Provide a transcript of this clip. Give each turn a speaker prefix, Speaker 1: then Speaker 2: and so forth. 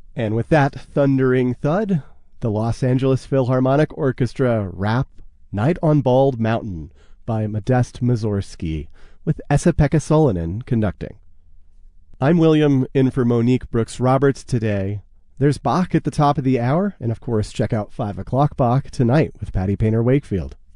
Speaker 1: And with that thundering thud, the Los Angeles Philharmonic Orchestra rap Night on Bald Mountain by Modest Mussorgsky, with Esa-Pekka Salonen conducting. I'm William, in for Monique Brooks-Roberts today. There's Bach at the top of the hour, and of course check out 5 o'clock Bach tonight with Patty Painter Wakefield.